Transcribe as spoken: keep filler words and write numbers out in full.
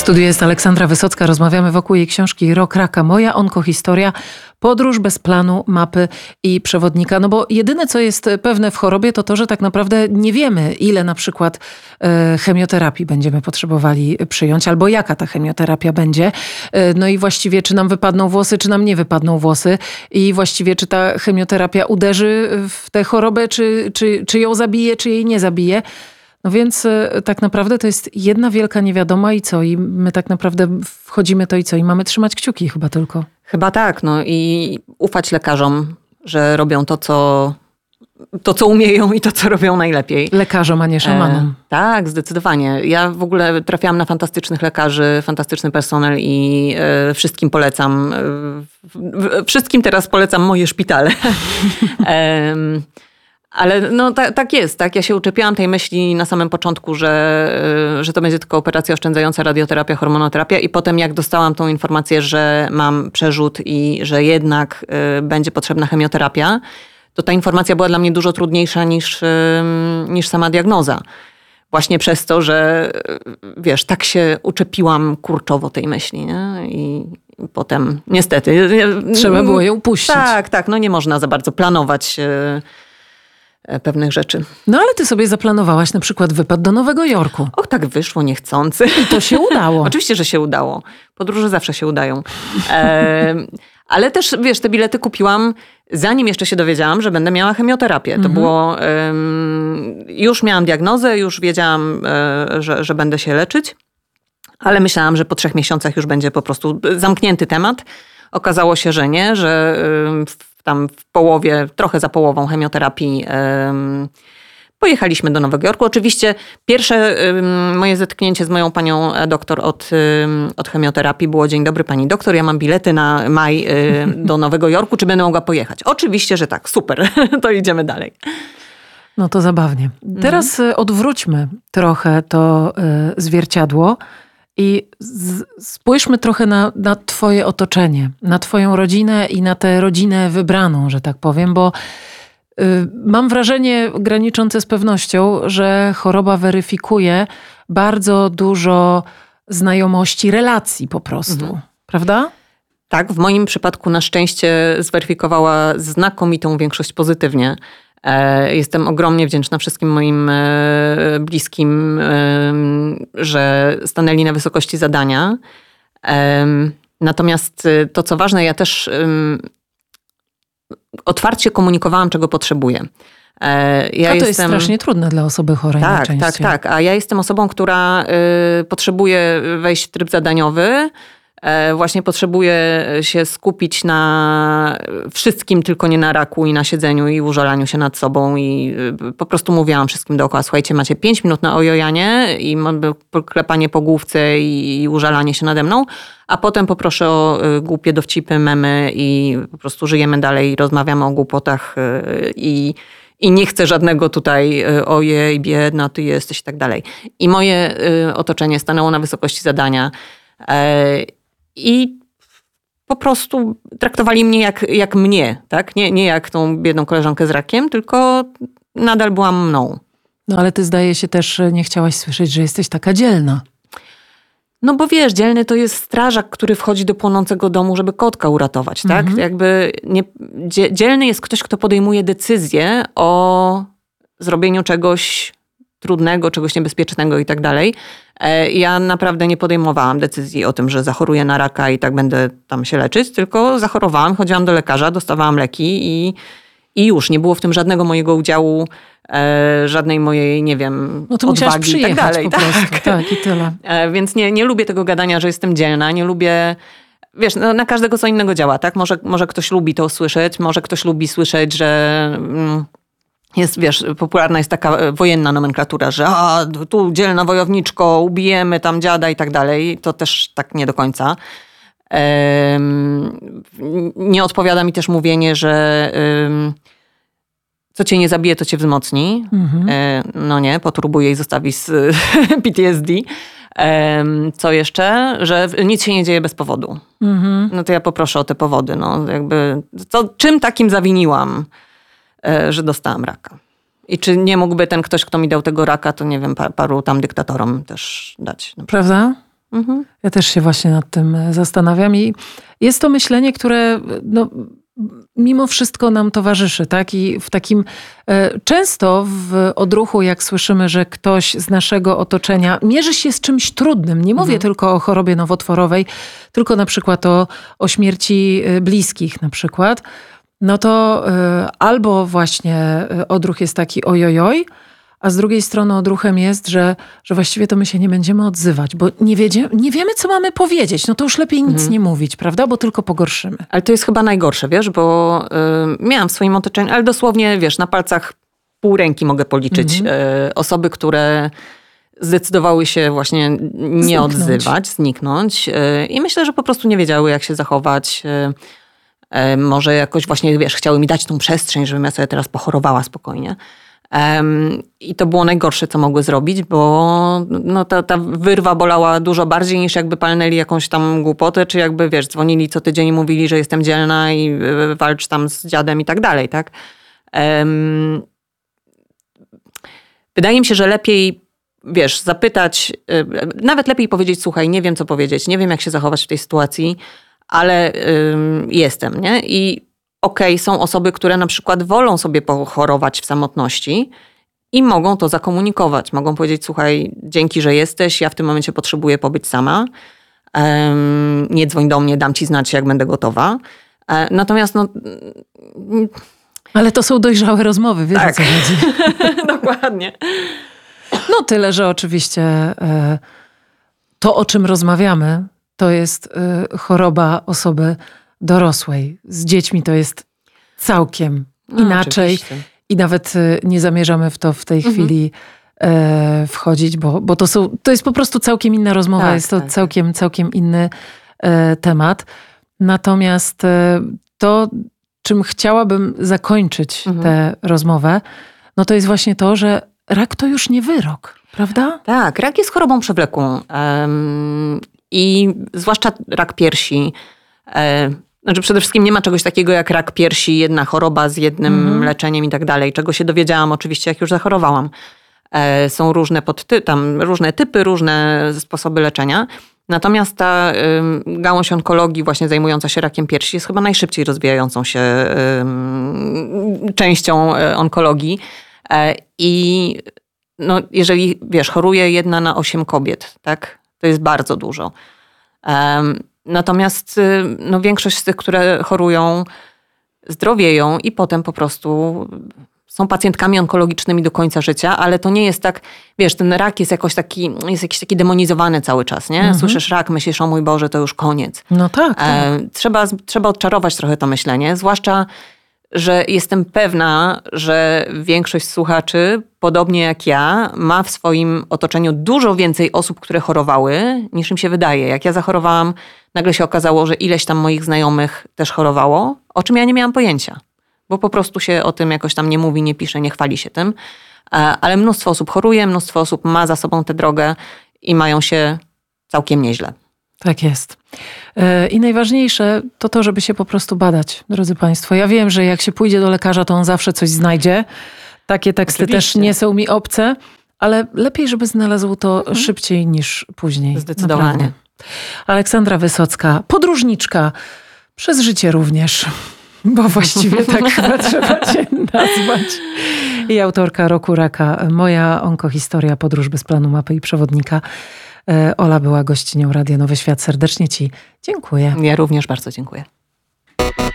studiu jest Aleksandra Wysocka. Rozmawiamy wokół jej książki Rok raka. Moja onkohistoria. Podróż bez planu, mapy i przewodnika. No bo jedyne, co jest pewne w chorobie, to to, że tak naprawdę nie wiemy, ile na przykład e, chemioterapii będziemy potrzebowali przyjąć, albo jaka ta chemioterapia będzie. E, no i właściwie, czy nam wypadną włosy, czy nam nie wypadną włosy. I właściwie, czy ta chemioterapia uderzy w tę chorobę, czy, czy, czy ją zabije, czy jej nie zabije. No więc y, tak naprawdę to jest jedna wielka niewiadoma i co? I my tak naprawdę wchodzimy to i co? I mamy trzymać kciuki chyba tylko. Chyba tak, no i ufać lekarzom, że robią to, co, to, co umieją i to, co robią najlepiej. Lekarzom, a nie szamanom. E, tak, zdecydowanie. Ja w ogóle trafiałam na fantastycznych lekarzy, fantastyczny personel i e, wszystkim polecam. E, wszystkim teraz polecam moje szpitale. e, Ale no ta, tak jest, tak? Ja się uczepiałam tej myśli na samym początku, że, że to będzie tylko operacja oszczędzająca, radioterapia, hormonoterapia i potem jak dostałam tą informację, że mam przerzut i że jednak y, będzie potrzebna chemioterapia, to ta informacja była dla mnie dużo trudniejsza niż, y, niż sama diagnoza. Właśnie przez to, że wiesz, tak się uczepiłam kurczowo tej myśli, nie? I potem niestety... Trzeba było ją puścić. Tak, tak, no nie można za bardzo planować y, pewnych rzeczy. No ale ty sobie zaplanowałaś na przykład wypad do Nowego Jorku. Och, tak wyszło niechcący. I to się udało. Oczywiście, że się udało. Podróże zawsze się udają. E, ale też, wiesz, te bilety kupiłam zanim jeszcze się dowiedziałam, że będę miała chemioterapię. To mhm. było... Um, już miałam diagnozę, już wiedziałam, e, że, że będę się leczyć, ale myślałam, że po trzech miesiącach już będzie po prostu zamknięty temat. Okazało się, że nie, że um, tam w połowie, trochę za połową chemioterapii um, pojechaliśmy do Nowego Jorku. Oczywiście pierwsze um, moje zetknięcie z moją panią doktor od, um, od chemioterapii było: dzień dobry pani doktor, ja mam bilety na maj um, do Nowego Jorku, czy będę mogła pojechać? Oczywiście, że tak, super, to idziemy dalej. No to zabawnie. Teraz mhm. odwróćmy trochę to y, zwierciadło i z, spójrzmy trochę na, na twoje otoczenie, na twoją rodzinę i na tę rodzinę wybraną, że tak powiem, bo y, mam wrażenie graniczące z pewnością, że choroba weryfikuje bardzo dużo znajomości, relacji po prostu, mhm. prawda? Tak, w moim przypadku na szczęście zweryfikowała znakomitą większość pozytywnie. Jestem ogromnie wdzięczna wszystkim moim bliskim, że stanęli na wysokości zadania. Natomiast to, co ważne, ja też otwarcie komunikowałam, czego potrzebuję. Ja A to jestem... jest strasznie trudne dla osoby chorej tak, najczęściej. Tak, tak. A ja jestem osobą, która potrzebuje wejść w tryb zadaniowy. Właśnie potrzebuję się skupić na wszystkim, tylko nie na raku i na siedzeniu i użalaniu się nad sobą. I po prostu mówiłam wszystkim dookoła: słuchajcie, macie pięć minut na ojojanie i klepanie po główce i użalanie się nade mną, a potem poproszę o głupie dowcipy, memy i po prostu żyjemy dalej, rozmawiamy o głupotach i I nie chcę żadnego tutaj ojej, biedna ty jesteś i tak dalej. I moje otoczenie stanęło na wysokości zadania. I po prostu traktowali mnie jak, jak mnie, tak? Nie, nie jak tą biedną koleżankę z rakiem, tylko nadal byłam mną. No ale ty, zdaje się, też nie chciałaś słyszeć, że jesteś taka dzielna. No bo wiesz, dzielny to jest strażak, który wchodzi do płonącego domu, żeby kotka uratować, tak? Mhm. Jakby nie, dzielny jest ktoś, kto podejmuje decyzję o zrobieniu czegoś trudnego, czegoś niebezpiecznego i tak dalej. Ja naprawdę nie podejmowałam decyzji o tym, że zachoruję na raka i tak będę tam się leczyć, tylko zachorowałam, chodziłam do lekarza, dostawałam leki i, i już. Nie było w tym żadnego mojego udziału, e, żadnej mojej, nie wiem, no to odwagi i tak dalej. Po prostu. Tak. tak, i tyle. E, więc nie, nie lubię tego gadania, że jestem dzielna, nie lubię... Wiesz, no, na każdego co innego działa, tak? Może, może ktoś lubi to słyszeć, może ktoś lubi słyszeć, że... Mm, Jest, wiesz, popularna jest taka wojenna nomenklatura, że a, tu dzielna wojowniczko, ubijemy tam dziada i tak dalej. To też tak nie do końca. Um, nie odpowiada mi też mówienie, że um, co cię nie zabije, to cię wzmocni. Mhm. E, no nie, poturbuje i zostawi z P T S D. Um, co jeszcze? Że nic się nie dzieje bez powodu. Mhm. No to ja poproszę o te powody. No, jakby, co, czym takim zawiniłam, że dostałam raka. I czy nie mógłby ten ktoś, kto mi dał tego raka, to nie wiem, paru tam dyktatorom też dać. Prawda? Mhm. Ja też się właśnie nad tym zastanawiam i jest to myślenie, które no, mimo wszystko nam towarzyszy, tak? I w takim e, często w odruchu, jak słyszymy, że ktoś z naszego otoczenia mierzy się z czymś trudnym, nie mówię Mhm. tylko o chorobie nowotworowej, tylko na przykład o, o śmierci bliskich na przykład, no to e, albo właśnie odruch jest taki ojojoj, a z drugiej strony odruchem jest, że, że właściwie to my się nie będziemy odzywać, bo nie, wiedzie, nie wiemy, co mamy powiedzieć. No to już lepiej nic Mhm. nie mówić, prawda? Bo tylko pogorszymy. Ale to jest chyba najgorsze, wiesz, bo y, miałam w swoim otoczeniu, ale dosłownie, wiesz, na palcach pół ręki mogę policzyć Mhm. y, osoby, które zdecydowały się właśnie nie Zniknąć. odzywać, zniknąć. Y, I myślę, że po prostu nie wiedziały, jak się zachować. Y, y, może jakoś właśnie, wiesz, chciały mi dać tą przestrzeń, żebym ja sobie teraz pochorowała spokojnie. Um, I to było najgorsze, co mogły zrobić, bo no, ta, ta wyrwa bolała dużo bardziej niż jakby palnęli jakąś tam głupotę, czy jakby, wiesz, dzwonili co tydzień i mówili, że jestem dzielna i y, walcz tam z dziadem i tak dalej, tak? Um, wydaje mi się, że lepiej, wiesz, zapytać, y, nawet lepiej powiedzieć, słuchaj, nie wiem co powiedzieć, nie wiem jak się zachować w tej sytuacji, ale y, jestem, nie? I Okej, okay, są osoby, które na przykład wolą sobie pochorować w samotności i mogą to zakomunikować. Mogą powiedzieć, słuchaj, dzięki, że jesteś, ja w tym momencie potrzebuję pobyć sama. Um, nie dzwoń do mnie, dam ci znać, jak będę gotowa. E, natomiast no... Ale to są dojrzałe rozmowy, wiesz, tak. o co chodzi. Dokładnie. No tyle, że oczywiście e, to, o czym rozmawiamy, to jest e, choroba osoby dorosłej. Z dziećmi to jest całkiem No, inaczej oczywiście. i nawet nie zamierzamy w to w tej Mhm. chwili e, wchodzić, bo, bo to, są, to jest po prostu całkiem inna rozmowa, Tak, jest to tak, całkiem, tak. całkiem inny e, temat. Natomiast e, to, czym chciałabym zakończyć Mhm. tę rozmowę, no to jest właśnie to, że rak to już nie wyrok, prawda? Tak, rak jest chorobą przewlekłą um, i zwłaszcza rak piersi. E, Znaczy przede wszystkim nie ma czegoś takiego jak rak piersi, jedna choroba z jednym Mhm. leczeniem i tak dalej, czego się dowiedziałam oczywiście, jak już zachorowałam. E, są różne podty- tam różne typy, różne sposoby leczenia. Natomiast ta ym, gałąź onkologii właśnie zajmująca się rakiem piersi jest chyba najszybciej rozwijającą się ym, częścią y, onkologii. E, I no, jeżeli, wiesz, choruje jedna na osiem kobiet, tak? To jest bardzo dużo. Um, Natomiast no, większość z tych, które chorują, zdrowieją i potem po prostu są pacjentkami onkologicznymi do końca życia, ale to nie jest tak, wiesz, ten rak jest jakoś taki, jest jakiś taki demonizowany cały czas, nie? Mhm. Słyszysz rak, myślisz, o mój Boże, to już koniec. No tak. tak. E, trzeba, trzeba odczarować trochę to myślenie, zwłaszcza, że jestem pewna, że większość słuchaczy, podobnie jak ja, ma w swoim otoczeniu dużo więcej osób, które chorowały, niż im się wydaje. Jak ja zachorowałam, nagle się okazało, że ileś tam moich znajomych też chorowało, o czym ja nie miałam pojęcia. Bo po prostu się o tym jakoś tam nie mówi, nie pisze, nie chwali się tym. Ale mnóstwo osób choruje, mnóstwo osób ma za sobą tę drogę i mają się całkiem nieźle. Tak jest. I najważniejsze to to, żeby się po prostu badać, drodzy Państwo. Ja wiem, że jak się pójdzie do lekarza, to on zawsze coś znajdzie. Takie teksty Oczywiście. też nie są mi obce, ale lepiej, żeby znalazł to mhm. szybciej niż później. Zdecydowanie. Naprawdę. Aleksandra Wysocka, podróżniczka, przez życie również, bo właściwie tak chyba trzeba cię nazwać. I autorka Roku Raka, moja onkohistoria, podróż bez planu, mapy i przewodnika. Ola była gościnią Radia Nowy Świat. Serdecznie ci dziękuję. Ja również bardzo dziękuję.